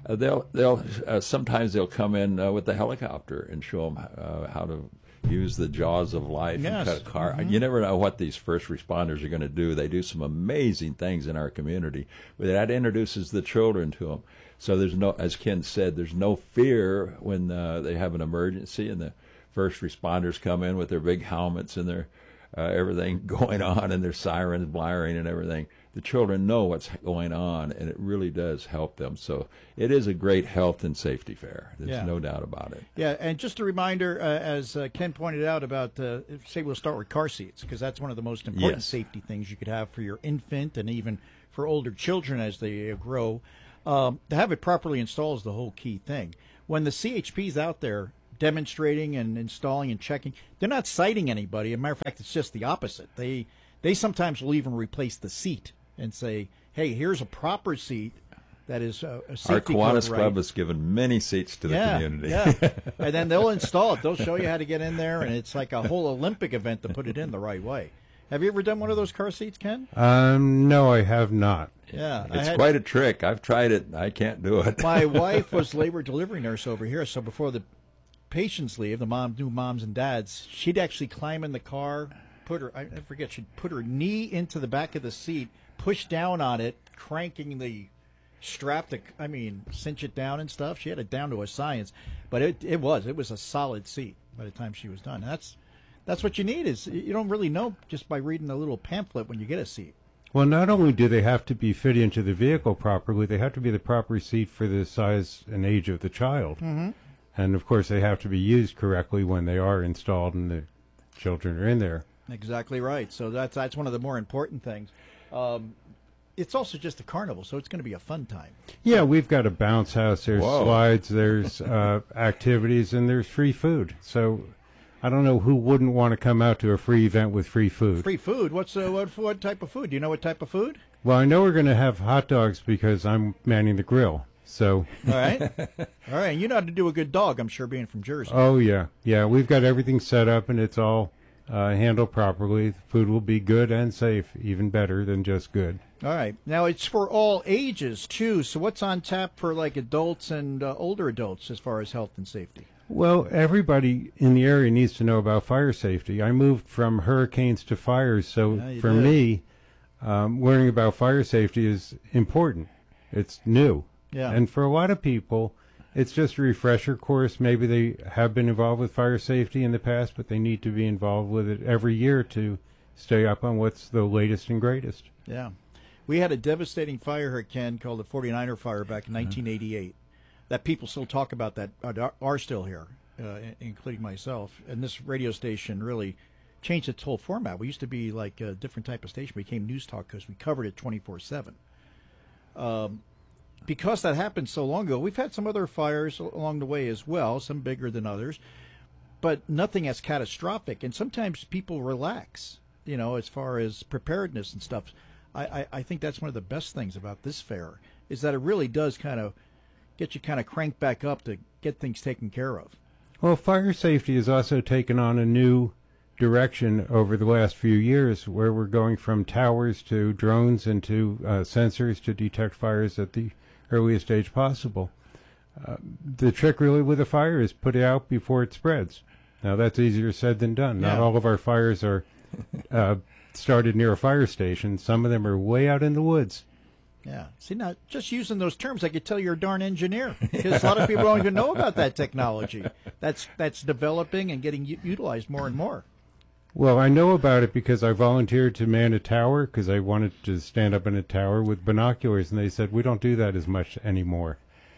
Sometimes they'll come in with the helicopter and show them how to use the jaws of life and cut a car. Mm-hmm. You never know what these first responders are going to do. They do some amazing things in our community. But that introduces the children to them. So there's no, as Ken said, there's no fear when they have an emergency, and the first responders come in with their big helmets and their everything going on and their sirens blaring and everything. The children know what's going on, and it really does help them. So it is a great health and safety fair. There's no doubt about it. Yeah, and just a reminder, as Ken pointed out about, say we'll start with car seats, because that's one of the most important safety things you could have for your infant and even for older children as they grow. To have it properly installed is the whole key thing. When the CHP's out there demonstrating and installing and checking, they're not citing anybody. As a matter of fact, it's just the opposite. They sometimes will even replace the seat and say, hey, here's a proper seat that is a safety Our Kiwanis code, Club has given many seats to the community. Yeah, and then they'll install it. They'll show you how to get in there, and it's like a whole Olympic event to put it in the right way. Have you ever done one of those car seats, Ken? No, I have not. Yeah, It's quite a trick. I've tried it. I can't do it. My wife was labor delivery nurse over here, so before the patients leave, the new moms and dads, she'd actually climb in the car, she'd put her knee into the back of the seat, push down on it, cranking the strap to, cinch it down and stuff. She had it down to a science, but it was a solid seat by the time she was done. That's what you need. Is you don't really know just by reading a little pamphlet when you get a seat. Well, not only do they have to be fitted into the vehicle properly, they have to be the proper seat for the size and age of the child. Mm-hmm. And, of course, they have to be used correctly when they are installed and the children are in there. Exactly right. So that's one of the more important things. It's also just a carnival, so it's going to be a fun time. Yeah, we've got a bounce house. There's slides, there's activities, and there's free food. So I don't know who wouldn't want to come out to a free event with free food. Free food? What type of food? Do you know what type of food? Well, I know we're going to have hot dogs because I'm manning the grill. So. All right. And you know how to do a good dog, I'm sure, being from Jersey. Oh, yeah. Yeah, we've got everything set up, and it's all handled properly. The food will be good and safe, even better than just good. All right. Now, it's for all ages, too. So what's on tap for, like, adults and older adults as far as health and safety? Well, everybody in the area needs to know about fire safety. I moved from hurricanes to fires, so for me, learning about fire safety is important. It's new. Yeah. And for a lot of people, it's just a refresher course. Maybe they have been involved with fire safety in the past, but they need to be involved with it every year to stay up on what's the latest and greatest. Yeah. We had a devastating fire here, Ken, called the 49er fire back in 1988. That people still talk about that are still here, including myself. And this radio station really changed its whole format. We used to be like a different type of station. We became News Talk because we covered it 24/7. Because that happened so long ago, we've had some other fires along the way as well, some bigger than others, but nothing as catastrophic. And sometimes people relax, as far as preparedness and stuff. I think that's one of the best things about this fair is that it really does kind of get you kind of cranked back up to get things taken care of. Well, fire safety has also taken on a new direction over the last few years where we're going from towers to drones and to sensors to detect fires at the earliest stage possible. The trick really with a fire is put it out before it spreads. Now, that's easier said than done. Yeah. Not all of our fires are started near a fire station. Some of them are way out in the woods. Yeah. See, now, just using those terms, I could tell you're a darn engineer. Because a lot of people don't even know about that technology. That's developing and getting utilized more and more. Well, I know about it because I volunteered to man a tower because I wanted to stand up in a tower with binoculars, and they said, we don't do that as much anymore.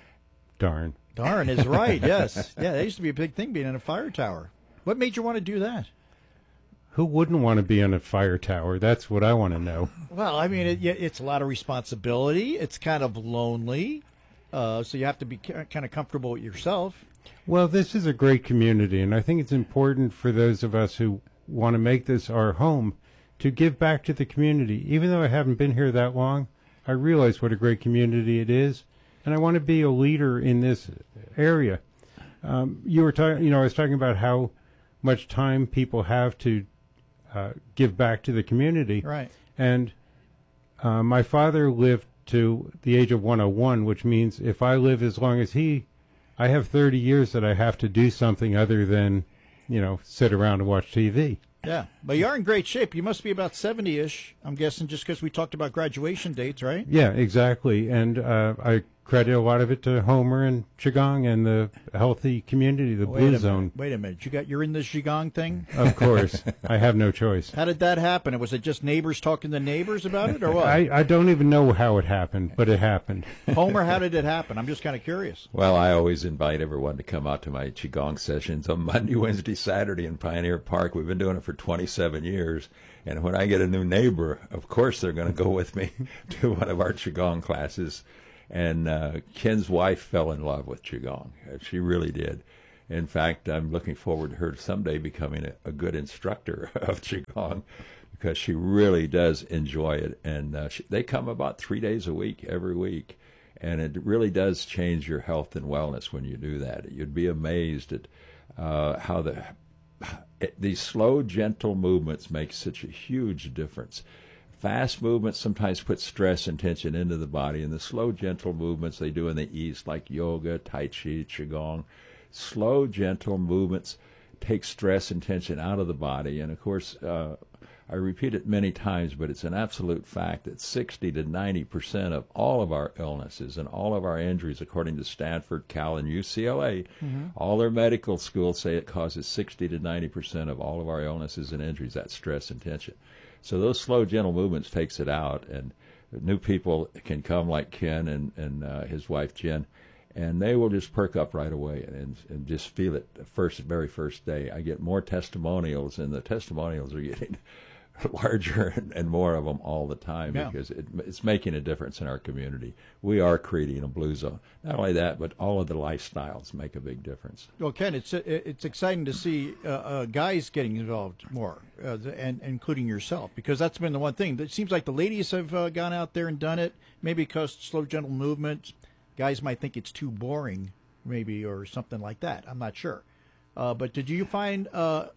Darn. Darn is right, yes. Yeah, that used to be a big thing, being in a fire tower. What made you want to do that? Who wouldn't want to be on a fire tower? That's what I want to know. Well, I mean, it's a lot of responsibility. It's kind of lonely, so you have to be kind of comfortable with yourself. Well, this is a great community, and I think it's important for those of us who want to make this our home to give back to the community. Even though I haven't been here that long, I realize what a great community it is, and I want to be a leader in this area. You were talking, I was talking about how much time people have to give back to the community. Right. And my father lived to the age of 101, which means if I live as long as he, I have 30 years that I have to do something other than, sit around and watch TV. Yeah, but you are in great shape. You must be about 70-ish, I'm guessing, just because we talked about graduation dates, right? Yeah, exactly. And I credit a lot of it to Homer and Qigong and the healthy community, the Blue Zone. Wait a minute. You're in this Qigong thing? Of course. I have no choice. How did that happen? Was it just neighbors talking to neighbors about it, or what? I don't even know how it happened, but it happened. Homer, how did it happen? I'm just kind of curious. Well, I always invite everyone to come out to my Qigong sessions on Monday, Wednesday, Saturday in Pioneer Park. We've been doing it for 27 years. And when I get a new neighbor, of course they're going to go with me to one of our Qigong classes. And Ken's wife fell in love with Qigong. She really did. In fact, I'm looking forward to her someday becoming a good instructor of Qigong, because she really does enjoy it. And they come about 3 days a week, every week. And it really does change your health and wellness when you do that. You'd be amazed at how these slow, gentle movements make such a huge difference. Fast movements sometimes put stress and tension into the body, and the slow, gentle movements they do in the East, like yoga, Tai Chi, Qigong, slow, gentle movements take stress and tension out of the body. And, of course, I repeat it many times, but it's an absolute fact that 60 to 90% of all of our illnesses and all of our injuries, according to Stanford, Cal, and UCLA, all their medical schools say it causes 60 to 90% of all of our illnesses and injuries, that stress and tension. So those slow, gentle movements takes it out, and new people can come like Ken and his wife Jen, and they will just perk up right away and just feel it the very first day. I get more testimonials, and the testimonials are getting larger and more of them all the time, because it's making a difference in our community. We are creating a blue zone. Not only that, but all of the lifestyles make a big difference. Well, Ken, it's exciting to see guys getting involved more, and including yourself, because that's been the one thing. It seems like the ladies have gone out there and done it, maybe because slow, gentle movements. Guys might think it's too boring, maybe, or something like that. I'm not sure. But did you find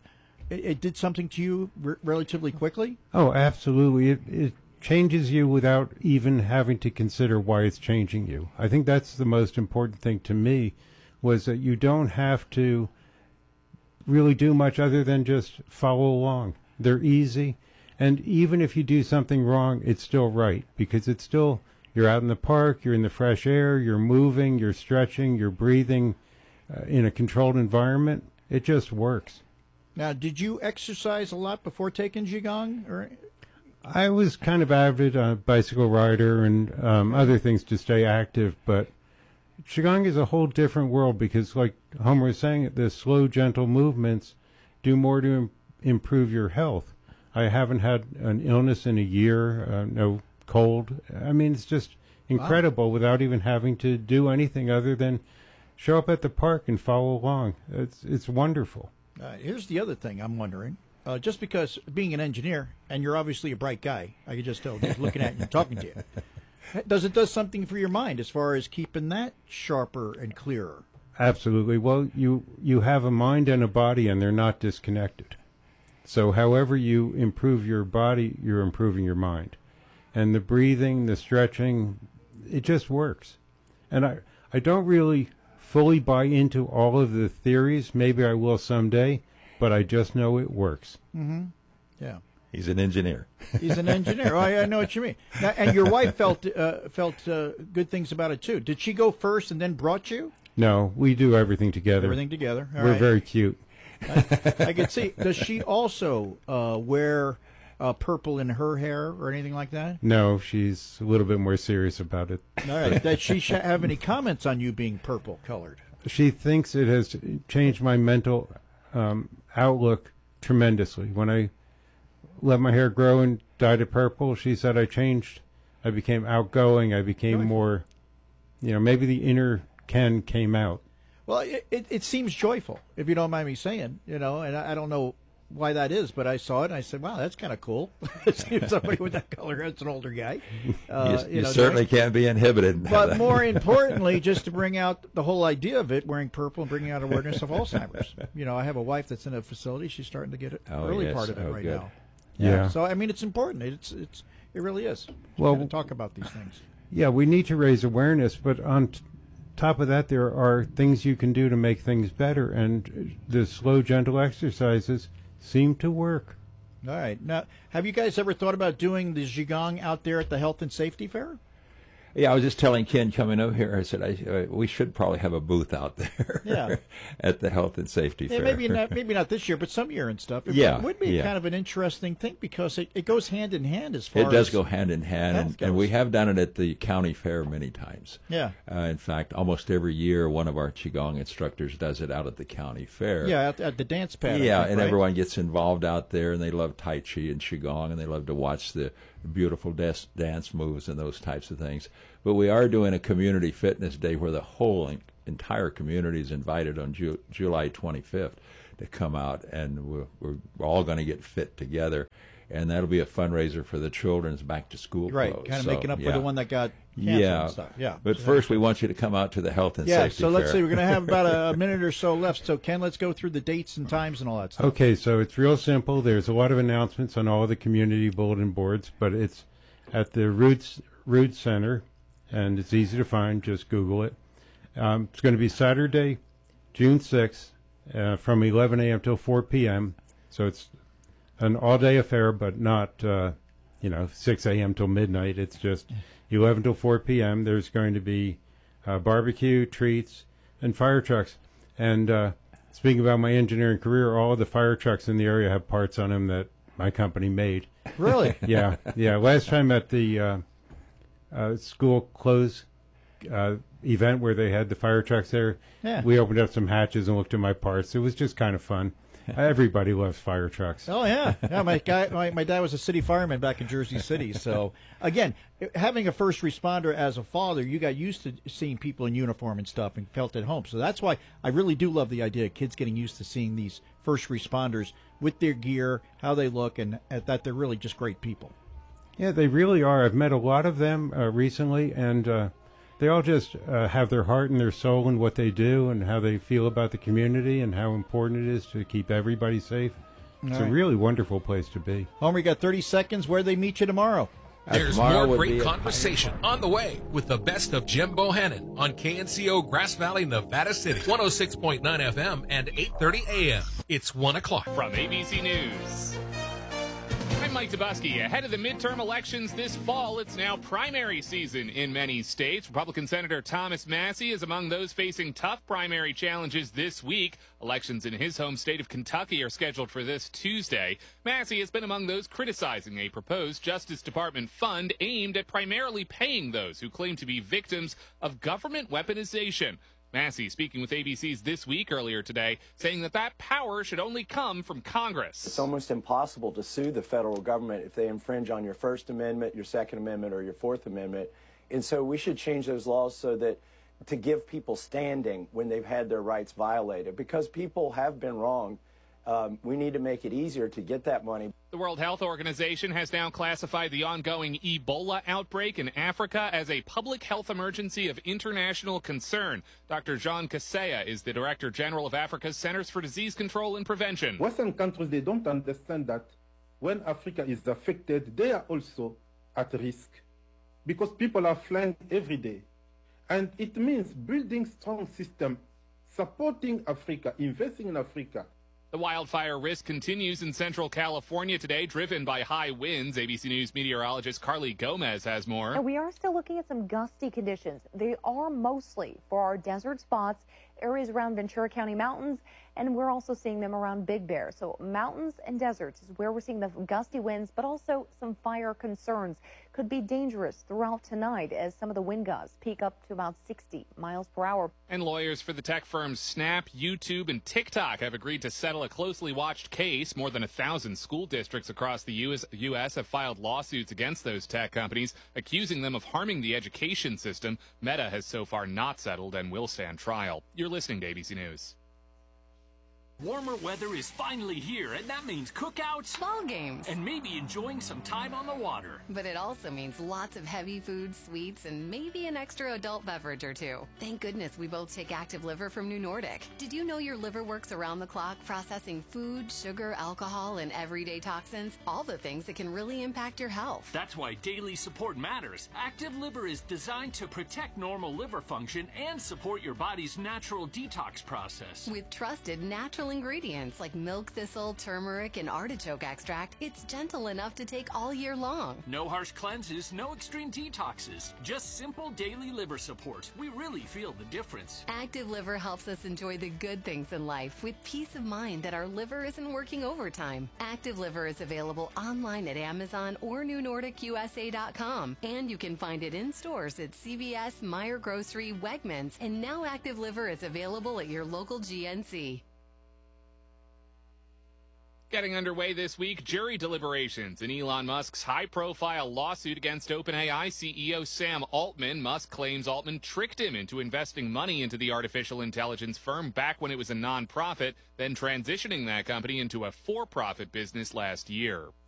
it did something to you relatively quickly? Oh, absolutely. It changes you without even having to consider why it's changing you. I think that's the most important thing to me, was that you don't have to really do much other than just follow along. They're easy. And even if you do something wrong, it's still right, because it's still, you're out in the park, you're in the fresh air, you're moving, you're stretching, you're breathing in a controlled environment. It just works. Now, did you exercise a lot before taking Qigong? Or I was kind of avid bicycle rider and other things to stay active, but Qigong is a whole different world, because, like Homer was saying, the slow, gentle movements do more to improve your health. I haven't had an illness in a year, no cold. I mean, it's just incredible. Wow. Without even having to do anything other than show up at the park and follow along. It's wonderful. Here's the other thing I'm wondering. Just because being an engineer, and you're obviously a bright guy, I can just tell just looking at you and talking to you, does it do something for your mind as far as keeping that sharper and clearer? Absolutely. Well, you have a mind and a body, and they're not disconnected. So however you improve your body, you're improving your mind. And the breathing, the stretching, it just works. And I don't really fully buy into all of the theories. Maybe I will someday, but I just know it works. Mm-hmm. Yeah. He's an engineer. He's an engineer. Oh, I know what you mean. Now, and your wife felt good things about it too. Did she go first and then brought you? No, we do everything together. Everything together. All We're right. very cute. I could see. Does she also wear purple in her hair or anything like that? No, she's a little bit more serious about it. All right. Does she have any comments on you being purple colored? She thinks it has changed my mental outlook tremendously. When I let my hair grow and dyed it purple, she said I changed. I became outgoing. I became more, maybe the inner Ken came out. Well, it seems joyful, if you don't mind me saying, and I don't know why that is, but I saw it and I said, wow, that's kind of cool. Somebody with that color, that's an older guy. You certainly can't be inhibited. But more importantly, just to bring out the whole idea of it, wearing purple and bringing out awareness of Alzheimer's. I have a wife that's in a facility. She's starting to get it early part of it right now. Yeah. So, I mean, it's important. It really is. Well, to talk about these things. Yeah, we need to raise awareness, but on top of that, there are things you can do to make things better, and the slow, gentle exercises seem to work. All right. Now, have you guys ever thought about doing the Qigong out there at the Health and Safety Fair? Yeah, I was just telling Ken coming over here, I said, we should probably have a booth out there at the Health and Safety Fair. Maybe not this year, but some year and stuff. It would be kind of an interesting thing because it goes hand in hand as far as... It does go hand in hand, and we have done it at the county fair many times. Yeah. In fact, almost every year, one of our Qigong instructors does it out at the county fair. Yeah, at the dance pad. Yeah, think, and right? everyone gets involved out there, and they love Tai Chi and Qigong, and they love to watch the beautiful dance moves and those types of things. But we are doing a community fitness day where the whole entire community is invited on July 25th to come out, and we're all going to get fit together. And that'll be a fundraiser for the children's back-to-school right, clothes. kind of making up for the one that got canceled and stuff. Yeah. But first, we want you to come out to the Health and Safety Fair. Let's see. We're going to have about a minute or so left. So, Ken, let's go through the dates and times and all that stuff. Okay, so it's real simple. There's a lot of announcements on all the community bulletin boards, but it's at the Roots Center, and it's easy to find. Just Google it. It's going to be Saturday, June 6th, from 11 a.m. till 4 p.m. So it's an all-day affair, but not, 6 a.m. till midnight. It's just 11 till 4 p.m. There's going to be barbecue, treats, and fire trucks. And speaking about my engineering career, all of the fire trucks in the area have parts on them that my company made. Really? Yeah. Last time at the school close event where they had the fire trucks there, we opened up some hatches and looked at my parts. It was just kind of fun. Everybody loves fire trucks. Oh yeah. My dad was a city fireman back in Jersey City. So again, having a first responder as a father, you got used to seeing people in uniform and stuff and felt at home. So that's why I really do love the idea of kids getting used to seeing these first responders with their gear, how they look, and that they're really just great people. Yeah, they really are. I've met a lot of them recently, and they all just have their heart and their soul in what they do and how they feel about the community and how important it is to keep everybody safe. It's a really wonderful place to be. Homer, you got 30 seconds. Where do they meet you tomorrow? There's more great conversation on the way with the best of Jim Bohannon on KNCO Grass Valley, Nevada City, 106.9 FM and 8:30 AM. It's 1 o'clock. From ABC News. I'm Mike Dubusky. Ahead of the midterm elections this fall, it's now primary season in many states. Republican Senator Thomas Massie is among those facing tough primary challenges this week. Elections in his home state of Kentucky are scheduled for this Tuesday. Massie has been among those criticizing a proposed Justice Department fund aimed at primarily paying those who claim to be victims of government weaponization. Massie speaking with ABC's This Week earlier today, saying that power should only come from Congress. It's almost impossible to sue the federal government if they infringe on your First Amendment, your Second Amendment, or your Fourth Amendment. And so we should change those laws so that to give people standing when they've had their rights violated. Because people have been wronged, we need to make it easier to get that money. The World Health Organization has now classified the ongoing Ebola outbreak in Africa as a public health emergency of international concern. Dr. Jean Kaseya is the Director General of Africa's Centers for Disease Control and Prevention. Western countries, they don't understand that when Africa is affected, they are also at risk because people are flying every day. And it means building strong system, supporting Africa, investing in Africa. The wildfire risk continues in Central California today, driven by high winds. ABC News meteorologist Carly Gomez has more. And we are still looking at some gusty conditions. They are mostly for our desert spots, areas around Ventura County mountains, and we're also seeing them around Big Bear. So mountains and deserts is where we're seeing the gusty winds, but also some fire concerns. Could be dangerous throughout tonight as some of the wind gusts peak up to about 60 miles per hour. And lawyers for the tech firms Snap, YouTube, and TikTok have agreed to settle a closely watched case. More than 1,000 school districts across the U.S. have filed lawsuits against those tech companies, accusing them of harming the education system. Meta has so far not settled and will stand trial. You're listening to ABC News. Warmer weather is finally here, and that means cookouts, ball games, and maybe enjoying some time on the water. But it also means lots of heavy foods, sweets, and maybe an extra adult beverage or two. Thank goodness we both take Active Liver from New Nordic. Did you know your liver works around the clock, processing food, sugar, alcohol, and everyday toxins? All the things that can really impact your health. That's why daily support matters. Active Liver is designed to protect normal liver function and support your body's natural detox process. With trusted natural natural ingredients like milk thistle, turmeric, and artichoke extract, it's gentle enough to take all year long. No harsh cleanses, no extreme detoxes, just simple daily liver support. We really feel the difference. Active Liver helps us enjoy the good things in life with peace of mind that our liver isn't working overtime. Active Liver is available online at Amazon or NewNordicUSA.com, and you can find it in stores at CVS, Meijer Grocery, Wegmans, and now Active Liver is available at your local GNC. Getting underway this week, jury deliberations in Elon Musk's high-profile lawsuit against OpenAI CEO Sam Altman. Musk claims Altman tricked him into investing money into the artificial intelligence firm back when it was a nonprofit, then transitioning that company into a for-profit business last year.